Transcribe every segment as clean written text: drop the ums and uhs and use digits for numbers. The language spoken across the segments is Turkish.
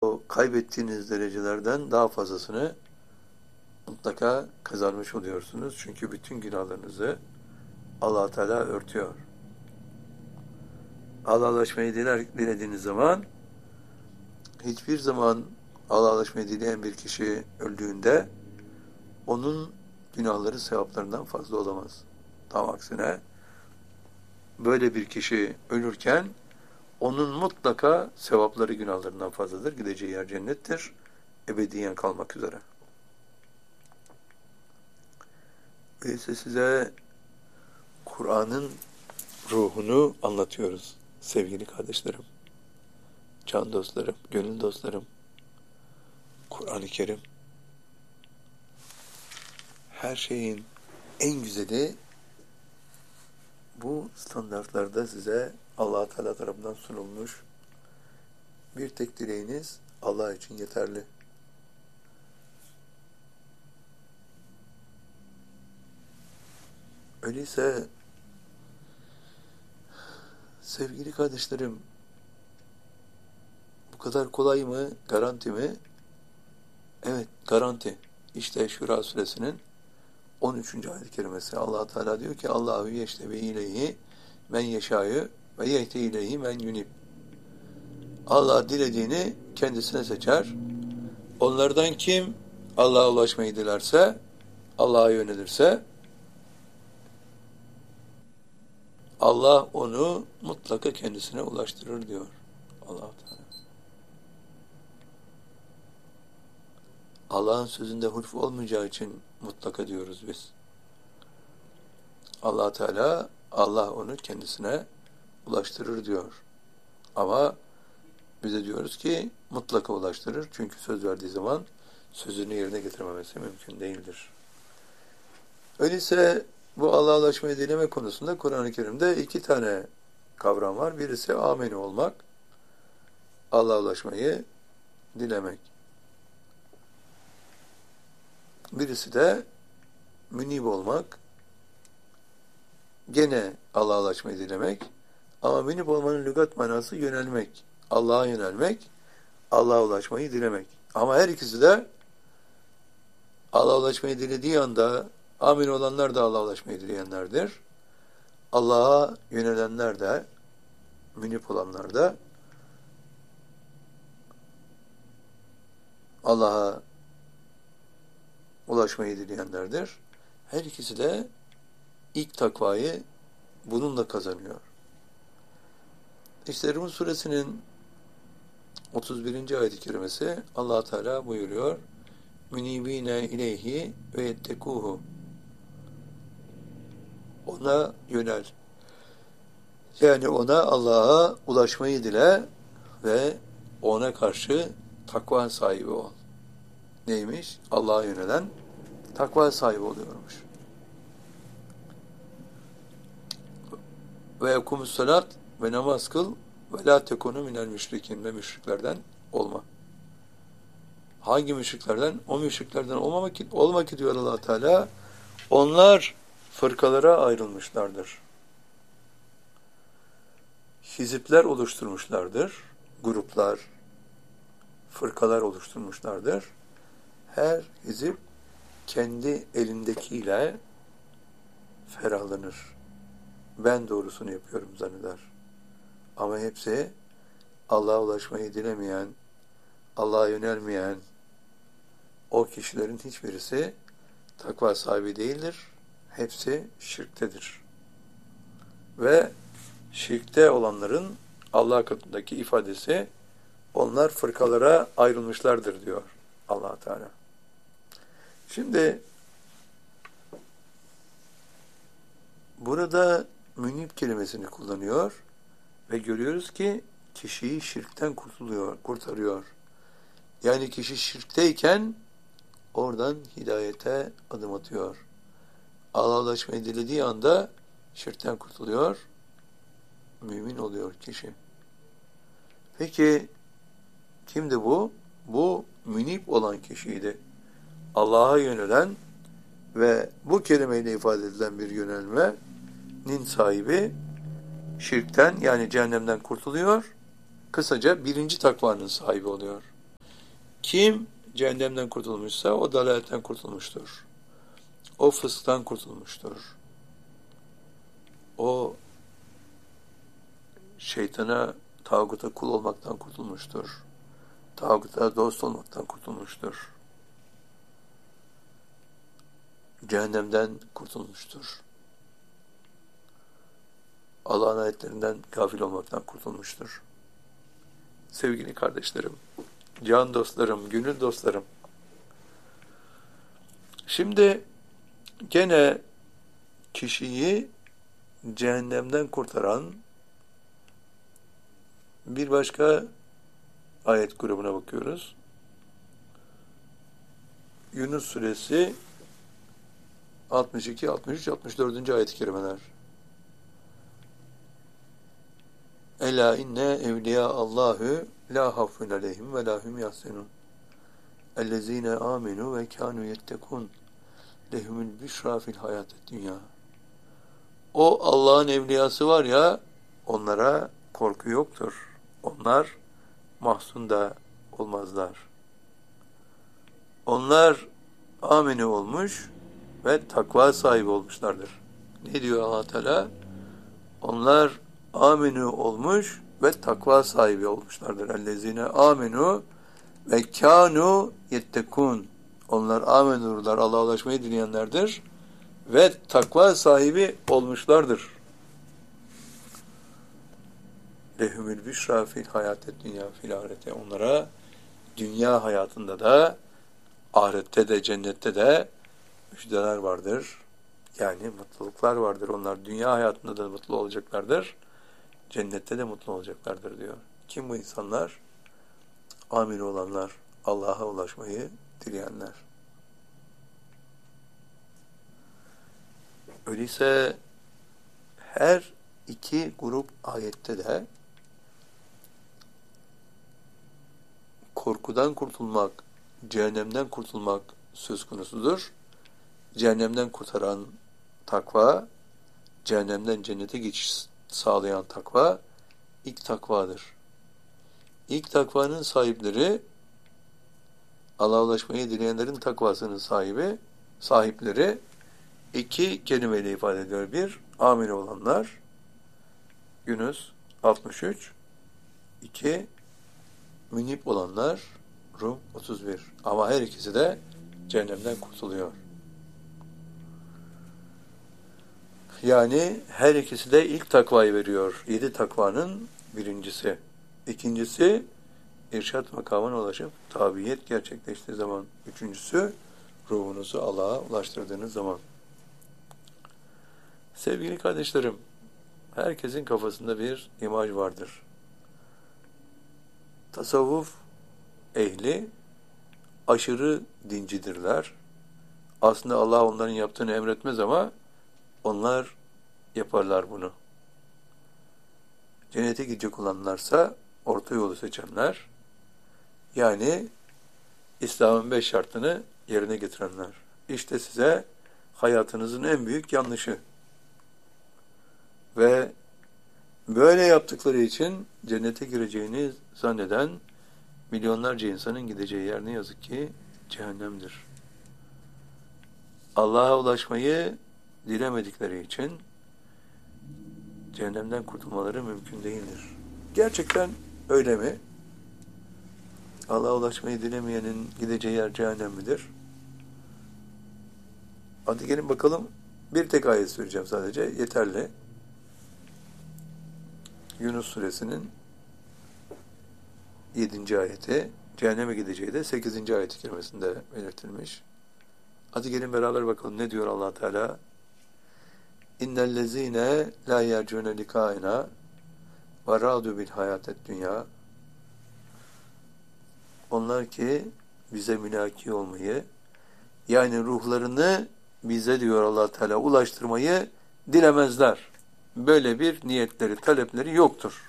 o kaybettiğiniz derecelerden daha fazlasını mutlaka kazanmış oluyorsunuz. Çünkü bütün günahlarınızı Allah Teala örtüyor. Allah'laşmayı dilediğiniz zaman hiçbir zaman Allah'laşmayı dileyen bir kişi öldüğünde onun günahları sevaplarından fazla olamaz. Tam aksine böyle bir kişi ölürken onun mutlaka sevapları günahlarından fazladır. Gideceği yer cennettir. Ebediyen kalmak üzere. Öyleyse size Kur'an'ın ruhunu anlatıyoruz sevgili kardeşlerim, can dostlarım, gönül dostlarım. Kur'an-ı Kerim her şeyin en güzeli bu standartlarda size Allah Teala tarafından sunulmuş. Bir tek dileğiniz Allah için yeterli. Öyleyse sevgili kardeşlerim, bu kadar kolay mı? Garanti mi? Evet, garanti. İşte Şura suresinin 13. ayet-i kerimesi. Allah Teala diyor ki Allahu yeştebi ileyhi men yeşâ'yı ve yehdi ileyhi men yunib. Allah dilediğini kendisine seçer. Onlardan kim Allah'a ulaşmayı dilerse, Allah'a yönelirse Allah onu mutlaka kendisine ulaştırır diyor Allah Teala. Allah'ın sözünde hulf olmayacağı için mutlaka diyoruz biz. Allah Teala, Allah onu kendisine ulaştırır diyor. Ama bize diyoruz ki mutlaka ulaştırır. Çünkü söz verdiği zaman sözünü yerine getirmemesi mümkün değildir. Öyleyse bu Allah'a ulaşmayı dileme konusunda Kur'an-ı Kerim'de iki tane kavram var. Birisi ameni olmak, Allah'a ulaşmayı dilemek. Birisi de münib olmak, gene Allah'a ulaşmayı dilemek. Ama münib olmanın lügat manası yönelmek, Allah'a yönelmek, Allah'a ulaşmayı dilemek. Ama her ikisi de Allah'a ulaşmayı dilediği anda amin olanlar da Allah'a ulaşmayı dileyenlerdir. Allah'a yönelenler de, münib olanlar da Allah'a ulaşmayı dileyenlerdir. Her ikisi de ilk takvayı bununla kazanıyor. İşte Rum suresinin 31. ayet-i kerimesi Allah Teala buyuruyor. Münibine ileyhi ve yettekuhu. Ona yönel. Yani ona Allah'a ulaşmayı dile ve ona karşı takva sahibi ol. Neymiş? Allah'a yönelen takva sahibi oluyormuş. Ve yekumus salat ve namaz kıl ve la tekunu minel müşrikin ve müşriklerden olma. Hangi müşriklerden? O müşriklerden olma ki diyor Allah Teala. Onlar fırkalara ayrılmışlardır. Hizipler oluşturmuşlardır. Gruplar, fırkalar oluşturmuşlardır. Her hizip kendi elindekiyle ferahlanır. Ben doğrusunu yapıyorum zanneder. Ama hepsi Allah'a ulaşmayı dilemeyen, Allah'a yönelmeyen o kişilerin hiçbirisi takva sahibi değildir. Hepsi şirktedir. Ve şirkte olanların Allah katındaki ifadesi onlar fırkalara ayrılmışlardır diyor Allah Teala. Şimdi burada münib kelimesini kullanıyor ve görüyoruz ki kişiyi şirkten kurtarıyor. Yani kişi şirkteyken oradan hidayete adım atıyor. Allah'a ulaşmayı dilediği anda şirkten kurtuluyor, mümin oluyor kişi. Peki kimdi bu? Bu münib olan kişiydi. Allah'a yönelen ve bu kelimeyle ifade edilen bir yönelmenin sahibi şirkten yani cehennemden kurtuluyor. Kısaca birinci takvanın sahibi oluyor. Kim cehennemden kurtulmuşsa o dalaletten kurtulmuştur. O fısktan kurtulmuştur. O şeytana, tağuta kul olmaktan kurtulmuştur. Tağuta dost olmaktan kurtulmuştur. Cehennemden kurtulmuştur. Allah'ın ayetlerinden gafil olmaktan kurtulmuştur. Sevgili kardeşlerim, can dostlarım, gönül dostlarım. Şimdi gene kişiyi cehennemden kurtaran bir başka ayet grubuna bakıyoruz. Yunus suresi 62, 63, 64. ayet-i kerimeler. Ela inne evliya Allahu la hafun aleyhim ve la hum yahzenun. Ellezine amenu ve kanu yettekun. Lehumul büşra fil hayatet dünya. O Allah'ın evliyası var ya, onlara korku yoktur. Onlar mahzun da olmazlar. Onlar ameni olmuş ve takva sahibi olmuşlardır. Ne diyor Allah Teala? Onlar amenu olmuş ve takva sahibi olmuşlardır. Ellezine amenu ve kanu yettekun. Onlar amenurlar, Allah'a ulaşmayı dileyenlerdir ve takva sahibi olmuşlardır. Lehumül büşra fil hayatet dünya fil ahirete. Onlara dünya hayatında da, ahirette de, cennette de müjdeler vardır. Yani mutluluklar vardır. Onlar dünya hayatında da mutlu olacaklardır. Cennette de mutlu olacaklardır diyor. Kim bu insanlar? Amin olanlar, Allah'a ulaşmayı dileyenler. Öyleyse her iki grup ayette de korkudan kurtulmak, cehennemden kurtulmak söz konusudur. Cehennemden kurtaran takva, cehennemden cennete geçiş sağlayan takva ilk takvadır. İlk takvanın sahipleri, Allah'a ulaşmayı dileyenlerin takvasının sahipleri iki kelimeyle ifade ediyor. Bir, amin olanlar, Yunus 63. İki, münip olanlar, Rum 31. Ama her ikisi de cehennemden kurtuluyor. Yani her ikisi de ilk takvayı veriyor. 7 takvanın birincisi. İkincisi, irşat makamına ulaşıp tabiyet gerçekleştiği zaman. Üçüncüsü, ruhunuzu Allah'a ulaştırdığınız zaman. Sevgili kardeşlerim, herkesin kafasında bir imaj vardır. Tasavvuf ehli aşırı dincidirler. Aslında Allah onların yaptığını emretmez ama onlar yaparlar bunu. Cennete gidecek olanlarsa orta yolu seçenler, yani İslam'ın 5 şartını yerine getirenler. İşte size hayatınızın en büyük yanlışı. Ve böyle yaptıkları için cennete gireceğini zanneden milyonlarca insanın gideceği yer ne yazık ki cehennemdir. Allah'a ulaşmayı dilemedikleri için cehennemden kurtulmaları mümkün değildir. Gerçekten öyle mi? Allah'a ulaşmayı dilemeyenin gideceği yer cehennem midir? Hadi gelin bakalım. Bir tek ayet söyleyeceğim sadece. Yeterli. Yunus suresinin 7. ayeti, cehenneme gideceği de 8. ayet-i kerimesinde belirtilmiş. Hadi gelin beraber bakalım ne diyor Allah Teala? İnnellezîne lâ yercûne likâina ve râdû bil hayâtet dünya. Onlar ki bize mülaki olmayı, yani ruhlarını bize diyor Allah Teala ulaştırmayı dilemezler. Böyle bir niyetleri, talepleri yoktur.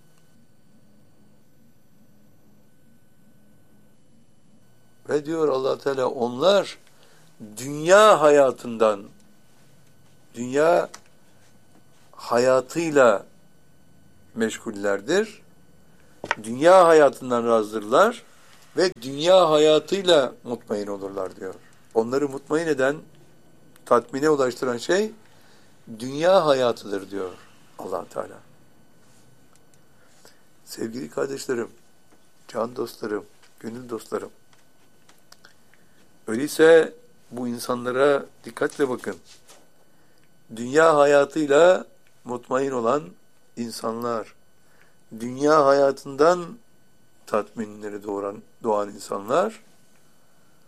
Ve diyor Allah Teala onlar dünya hayatından, dünya hayatıyla meşgullerdir. Dünya hayatından razdırlar ve dünya hayatıyla mutmain olurlar diyor. Onları mutmain eden, tatmine ulaştıran şey dünya hayatıdır diyor Allah Teala. Sevgili kardeşlerim, can dostlarım, gönül dostlarım. Öyleyse bu insanlara dikkatle bakın. Dünya hayatıyla mutmain olan insanlar, dünya hayatından tatminleri doğan insanlar